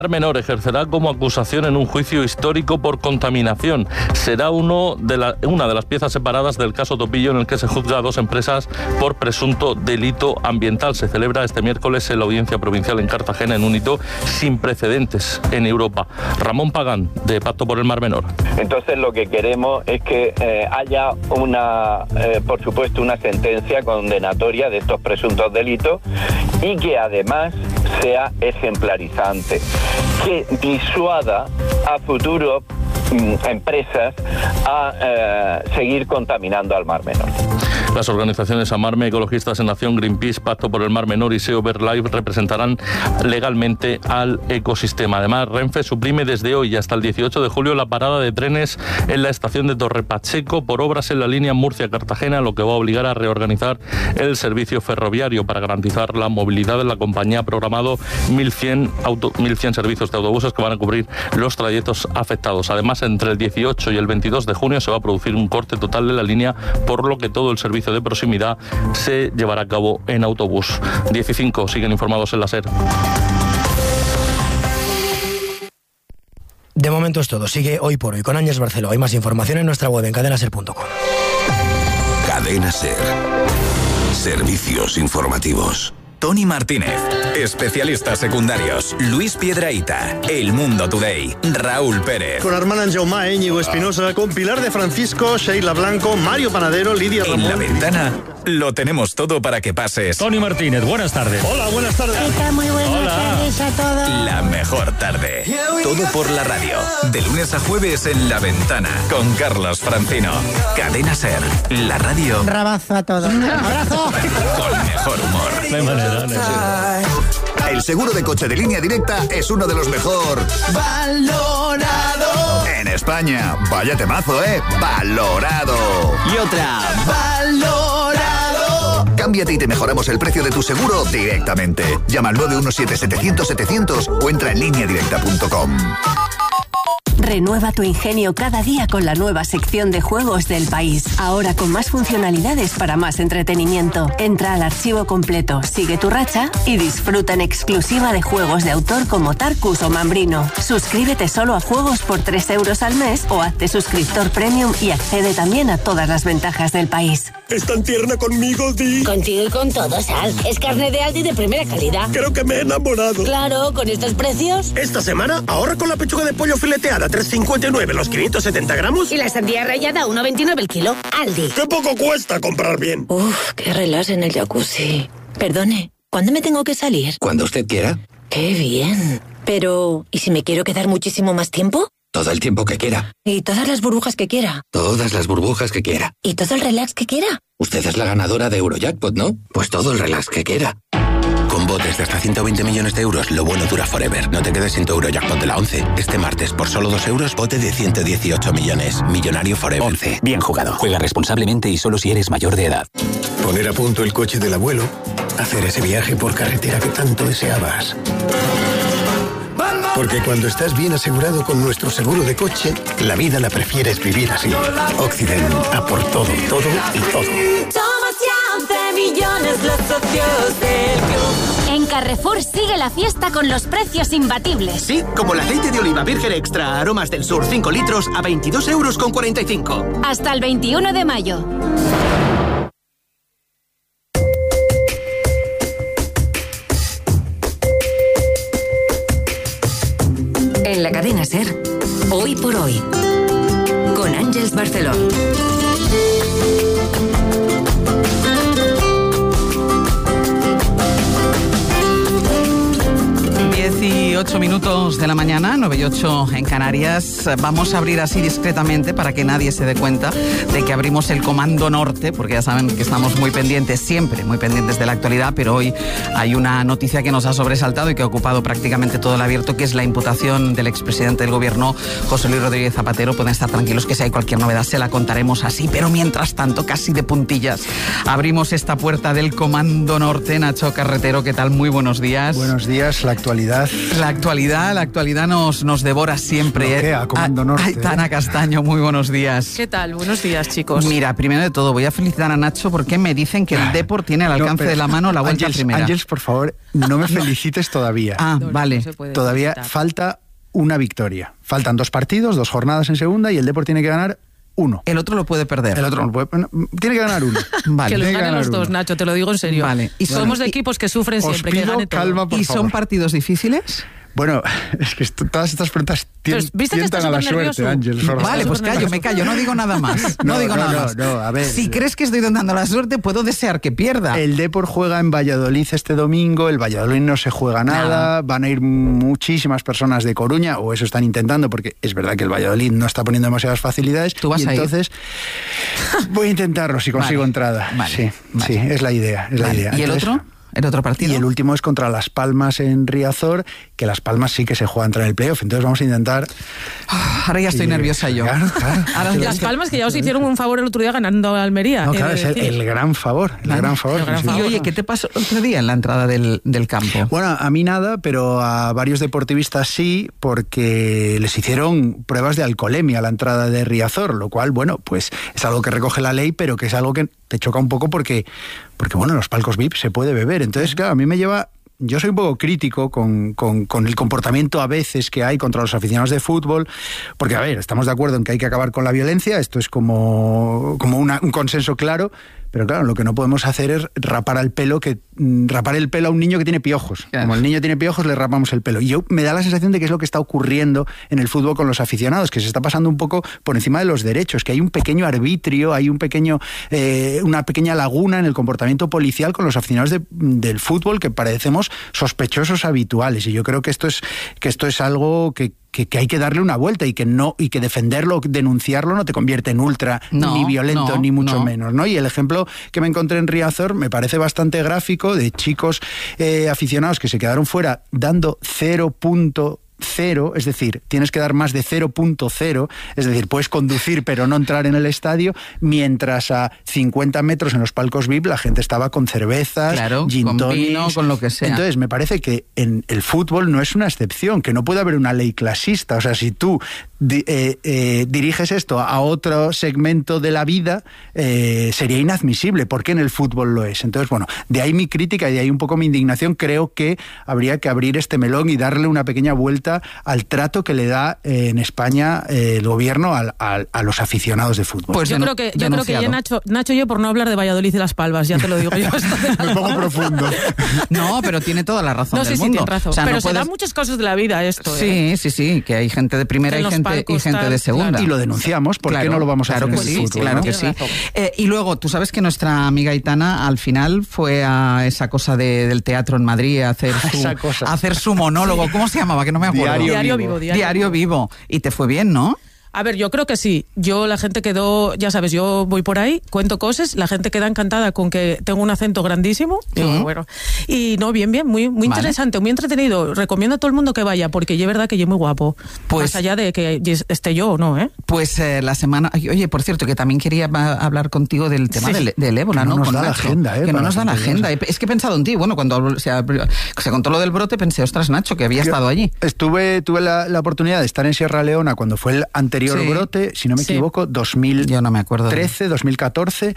Menor ejercerá como acusación en un juicio histórico por contaminación. Será una de las piezas separadas del caso Topillo, en el que se juzga a 2 empresas por presunto delito ambiental. Se celebra este miércoles en la Audiencia Provincial en Cartagena, en un hito sin precedentes en Europa. Ramón Pagán, de Pacto por el Mar Menor. Entonces lo que queremos es que haya por supuesto, una sentencia condenatoria de estos presuntos delitos y que además sea ejemplarizante, que disuada a futuros empresas a seguir contaminando al Mar Menor. Las organizaciones Amarme, Ecologistas en Acción, Greenpeace, Pacto por el Mar Menor y SEO BirdLife representarán legalmente al ecosistema. Además, Renfe suprime desde hoy hasta el 18 de julio la parada de trenes en la estación de Torre Pacheco por obras en la línea Murcia-Cartagena, lo que va a obligar a reorganizar el servicio ferroviario. Para garantizar la movilidad de la compañía ha programado 1.100 servicios de autobuses que van a cubrir los trayectos afectados. Además, entre el 18 y el 22 de junio se va a producir un corte total de la línea, por lo que todo el servicio de proximidad se llevará a cabo en autobús. 15, siguen informados en la SER. De momento es todo. Sigue Hoy por Hoy con Ángeles Barceló. Hay más información en nuestra web en cadenaser.com. Cadena SER. Servicios informativos. Tony Martínez, especialistas secundarios, Luis Piedrahita, El Mundo Today, Raúl Pérez. Con Armand Anjaumá, Íñigo Espinosa, con Pilar de Francisco, Sheila Blanco, Mario Panadero, Lidia Ramón. En La Ventana lo tenemos todo para que pases. Tony Martínez, buenas tardes. Hola, buenas tardes. Muy buenas tardes a todos. La mejor tarde. Todo por la radio. De lunes a jueves en La Ventana, con Carlos Francino. Cadena SER, la radio. Rabazo a todos. ¡Abrazo! Con mejor humor. No hay manera. El seguro de coche de Línea Directa es uno de los mejor valorado en España. Vaya temazo, valorado. Y otra, valorado. Cámbiate y te mejoramos el precio de tu seguro directamente. Llama al 917-700-700 o entra en lineadirecta.com. Renueva tu ingenio cada día con la nueva sección de juegos del País. Ahora con más funcionalidades para más entretenimiento. Entra al archivo completo, sigue tu racha y disfruta en exclusiva de juegos de autor como Tarkus o Mambrino. Suscríbete solo a juegos por 3 euros al mes o hazte suscriptor premium y accede también a todas las ventajas del País. ¿Es tan tierna conmigo, Di? Contigo y con todos, Al. Es carne de Aldi de primera calidad. Creo que me he enamorado. Claro, con estos precios. Esta semana ahorra con la pechuga de pollo fileteada 3,59 los 570 gramos. Y la sandía rallada 1,29 el kilo. Aldi. ¡Qué poco cuesta comprar bien! Uf, qué relax en el jacuzzi. Perdone, ¿cuándo me tengo que salir? Cuando usted quiera. ¡Qué bien! Pero, ¿y si me quiero quedar muchísimo más tiempo? Todo el tiempo que quiera. ¿Y todas las burbujas que quiera? Todas las burbujas que quiera. ¿Y todo el relax que quiera? Usted es la ganadora de Eurojackpot, ¿no? Pues todo el relax que quiera. Con botes de hasta 120 millones de euros, lo bueno dura forever. No te quedes sin tu Eurojackpot de la 11. Este martes, por solo 2 euros, bote de 118 millones. Millonario forever. 11. Bien jugado. Juega responsablemente y solo si eres mayor de edad. Poner a punto el coche del abuelo. Hacer ese viaje por carretera que tanto deseabas. Porque cuando estás bien asegurado con nuestro seguro de coche, la vida la prefieres vivir así. Occident, a por todo, todo y todo. Somos ya 11 millones los socios del club. En Carrefour sigue la fiesta con los precios imbatibles. Sí, como el aceite de oliva virgen extra Aromas del Sur 5 litros a 22,45 €. Hasta el 21 de mayo. En la cadena SER, Hoy por Hoy, con Ángeles Barceló. 18 minutos de la mañana, 9:08 en Canarias. Vamos a abrir así discretamente para que nadie se dé cuenta de que abrimos el Comando Norte, porque ya saben que estamos muy pendientes, siempre muy pendientes de la actualidad, pero hoy hay una noticia que nos ha sobresaltado y que ha ocupado prácticamente todo el abierto, que es la imputación del expresidente del gobierno, José Luis Rodríguez Zapatero. Pueden estar tranquilos que si hay cualquier novedad se la contaremos así, pero mientras tanto, casi de puntillas, abrimos esta puerta del Comando Norte. Nacho Carretero, ¿qué tal? Muy buenos días. Buenos días, la actualidad. La actualidad nos devora siempre. Bloquea, Comando Norte. Aitana Castaño, muy buenos días. ¿Qué tal? Buenos días, chicos. Mira, primero de todo, voy a felicitar a Nacho porque me dicen que el Depor tiene al alcance de la mano la vuelta primera. Ángeles, por favor, no me felicites todavía. Vale. Todavía falta una victoria. Faltan 2 partidos, 2 jornadas en segunda y el Depor tiene que ganar 1. El otro lo puede perder. El otro no puede, tiene que ganar 1. Vale. Que los ganen los 2, Nacho, te lo digo en serio. Vale. Y somos de equipos que sufren siempre, que gane todo. Calma, por ¿Y favor. son partidos difíciles? Bueno, es que todas estas preguntas tientan a la suerte, Ángel. Vale, pues me callo, no digo nada más. No digo nada más. No, a ver. Si crees que estoy dando la suerte, puedo desear que pierda. El Depor juega en Valladolid este domingo, el Valladolid no se juega nada, van a ir muchísimas personas de Coruña, o eso están intentando, porque es verdad que el Valladolid no está poniendo demasiadas facilidades. ¿Tú vas a ir? Entonces voy a intentarlo si consigo entrada. Vale. Sí, es la idea. ¿Y el otro? ¿El otro partido? Y el último es contra Las Palmas en Riazor, que Las Palmas sí que se juega a entrar en el playoff, entonces vamos a intentar... Ahora ya estoy nerviosa yo. Claro. Ahora, Las Palmas, que ya os hicieron un favor el otro día ganando a Almería. No, claro, es el gran favor. El gran favor. Y oye, ¿qué te pasó el otro día en la entrada del campo? Bueno, a mí nada, pero a varios deportivistas sí, porque les hicieron pruebas de alcoholemia a la entrada de Riazor, lo cual, bueno, pues es algo que recoge la ley, pero que es algo que te choca un poco porque bueno, en los palcos VIP se puede beber. Entonces, claro, a mí me lleva... Yo soy un poco crítico con el comportamiento a veces que hay contra los aficionados de fútbol, porque, a ver, estamos de acuerdo en que hay que acabar con la violencia, esto es como un consenso claro, pero claro, lo que no podemos hacer es rapar el pelo a un niño que tiene piojos. Claro. Como el niño tiene piojos, le rapamos el pelo. Y me da la sensación de que es lo que está ocurriendo en el fútbol con los aficionados, que se está pasando un poco por encima de los derechos, que hay un pequeño arbitrio, hay una pequeña laguna en el comportamiento policial con los aficionados del fútbol que parecemos sospechosos habituales. Y yo creo que esto es algo que hay que darle una vuelta y que defenderlo, denunciarlo no te convierte en ultra, ni violento, ni mucho menos, ¿no? Y el ejemplo que me encontré en Riazor me parece bastante gráfico, de chicos aficionados que se quedaron fuera dando 0.0, es decir, tienes que dar más de 0.0, es decir, puedes conducir pero no entrar en el estadio, mientras a 50 metros en los palcos VIP la gente estaba con cervezas, gin tonics, con vino, con lo que sea. Entonces me parece que en el fútbol no es una excepción, que no puede haber una ley clasista, o sea, si tú diriges esto a otro segmento de la vida, sería inadmisible, porque en el fútbol lo es. Entonces, bueno, de ahí mi crítica y de ahí un poco mi indignación. Creo que habría que abrir este melón y darle una pequeña vuelta al trato que le da en España el gobierno a los aficionados de fútbol. Pues yo creo que ya Nacho y yo, por no hablar de Valladolid y Las Palmas, ya te lo digo yo. Me pongo profundo. No, pero tiene toda la razón del mundo. Sí, tiene razón. O sea, pero se dan muchas cosas de la vida esto. Sí, que hay gente de primera y gente de segunda. Claro. Y lo denunciamos, ¿por qué no lo vamos a hacer en el fútbol? Claro que sí. Y luego, tú sabes que nuestra amiga Aitana al final fue a esa cosa del teatro en Madrid a hacer su monólogo. ¿Cómo se llamaba? Que no me acuerdo. Diario Vivo. Y te fue bien, ¿no? A ver, yo creo que sí. La gente quedó, ya sabes, yo voy por ahí, cuento cosas, la gente queda encantada con que tengo un acento grandísimo. Bueno, y no, bien, muy interesante, muy entretenido. Recomiendo a todo el mundo que vaya, porque es verdad que yo muy guapo. Pues, más allá de que esté yo o no, ¿eh? Pues la semana... Oye, por cierto, que también quería hablar contigo del tema del ébola, ¿no? Que no nos da la agenda, Que no nos da la agenda. Es que he pensado en ti. Bueno, cuando se contó lo del brote, pensé, ostras, Nacho, que había estado allí. Tuve la oportunidad de estar en Sierra Leona cuando fue el anterior brote, si no me equivoco, 2013, 2014,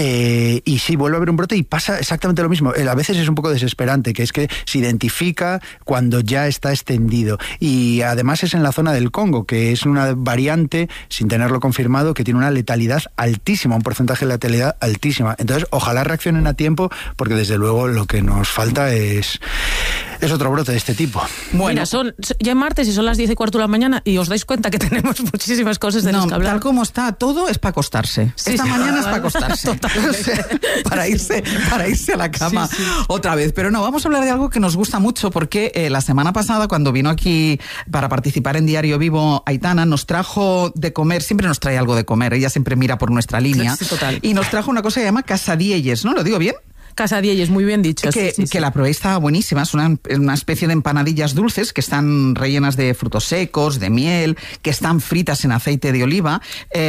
y sí, vuelve a haber un brote y pasa exactamente lo mismo. A veces es un poco desesperante, que es que se identifica cuando ya está extendido. Y además es en la zona del Congo, que es una variante, sin tenerlo confirmado, que tiene una letalidad altísima, un porcentaje de letalidad altísima. Entonces, ojalá reaccionen a tiempo, porque desde luego lo que nos falta es otro brote de este tipo. Bueno, mira, ya es martes y son las 10:15 de la mañana y os dais cuenta que tenemos muchísimas cosas de las que hablar. Tal como está todo, es para acostarse. Esta mañana es para acostarse. O sea, para irse a la cama otra vez. Pero no, vamos a hablar de algo que nos gusta mucho, porque la semana pasada, cuando vino aquí para participar en Diario Vivo, Aitana nos trajo de comer, siempre nos trae algo de comer, ella siempre mira por nuestra línea. Sí, total. Y nos trajo una cosa que se llama Casadielles, ¿no? ¿Lo digo bien? Casadielles, muy bien dicho. Que la probé, está buenísima. Es una especie de empanadillas dulces que están rellenas de frutos secos, de miel, que están fritas en aceite de oliva.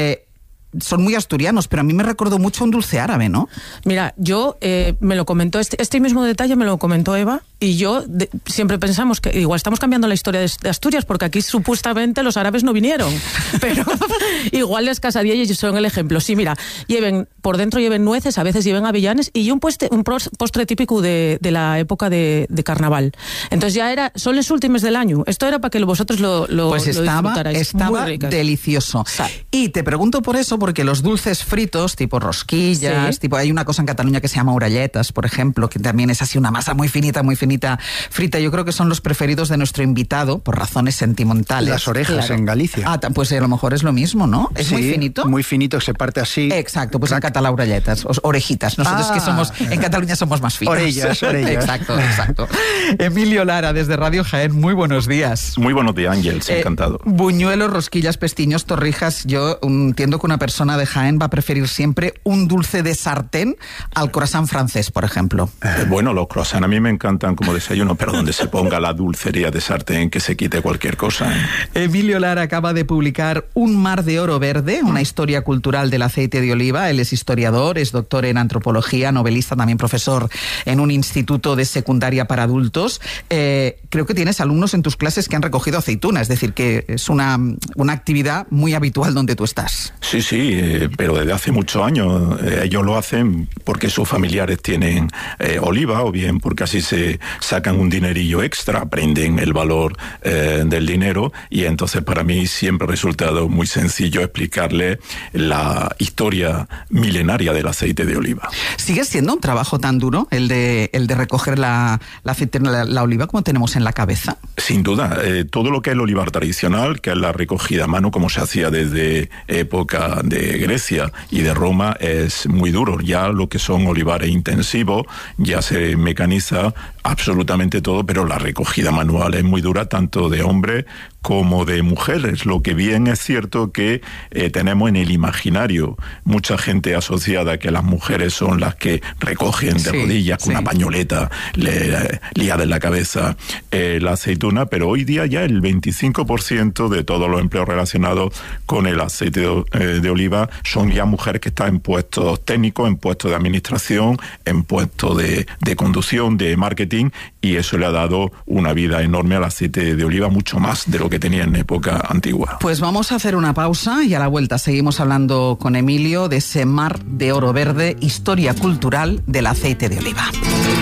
Son muy asturianos, pero a mí me recordó mucho un dulce árabe, ¿no? Mira, yo me lo comentó, este mismo detalle me lo comentó Eva, Y yo siempre pensamos que igual estamos cambiando la historia de Asturias, porque aquí supuestamente los árabes no vinieron, pero igual les casaría y ellos son el ejemplo. Sí, mira, por dentro lleven nueces, a veces lleven avellanes, y un postre típico de la época de carnaval. Entonces son los últimos del año. Esto era para que vosotros lo disfrutarais. Estaba delicioso. Y te pregunto por eso, porque los dulces fritos, tipo rosquillas, hay una cosa en Cataluña que se llama orelletas, por ejemplo, que también es así una masa muy finita, frita. Yo creo que son los preferidos de nuestro invitado por razones sentimentales. Las orejas en Galicia. Pues a lo mejor es lo mismo, ¿no? ¿Es muy finito? Muy finito, se parte así. Exacto, pues en catalán orelletas, orejitas. Nosotros que somos, en Cataluña somos más finos. Orillas. Exacto. Emilio Lara, desde Radio Jaén, muy buenos días. Muy buenos días, Ángel, encantado. Buñuelos, rosquillas, pestiños, torrijas. Yo entiendo que una persona de Jaén va a preferir siempre un dulce de sartén al croissant francés, por ejemplo. Bueno, los croissants a mí me encantan como desayuno, pero donde se ponga la dulcería de sartén, que se quite cualquier cosa. Emilio Lara acaba de publicar Un mar de oro verde, una historia cultural del aceite de oliva. Él es historiador, es doctor en antropología, novelista, también profesor en un instituto de secundaria para adultos. Creo que tienes alumnos en tus clases que han recogido aceituna, es decir, que es una actividad muy habitual donde tú estás. Sí, pero desde hace muchos años. Ellos lo hacen porque sus familiares tienen oliva, o bien porque así se sacan un dinerillo extra, aprenden el valor del dinero, y entonces para mí siempre ha resultado muy sencillo explicarle la historia milenaria del aceite de oliva. ¿Sigue siendo un trabajo tan duro el de recoger la oliva como tenemos en la cabeza? Sin duda, todo lo que es el olivar tradicional, que es la recogida a mano como se hacía desde época de Grecia y de Roma, es muy duro. Ya lo que son olivares intensivos ya se mecaniza absolutamente todo, pero la recogida manual es muy dura, tanto de hombres como de mujeres. Lo que bien es cierto que tenemos en el imaginario mucha gente asociada que las mujeres son las que recogen de rodillas con una pañoleta liada en la cabeza la aceituna, pero hoy día ya el 25% de todos los empleos relacionados con el aceite de oliva son ya mujeres que están en puestos técnicos, en puestos de administración, en puestos de conducción, de marketing, y eso le ha dado una vida enorme al aceite de oliva, mucho más de lo que tenía en época antigua. Pues vamos a hacer una pausa y a la vuelta seguimos hablando con Emilio de ese mar de oro verde, historia cultural del aceite de oliva.